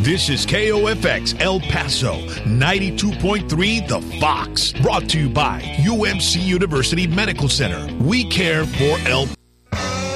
This is KOFX El Paso, 92.3 The Fox. Brought to you by UMC University Medical Center. We care for El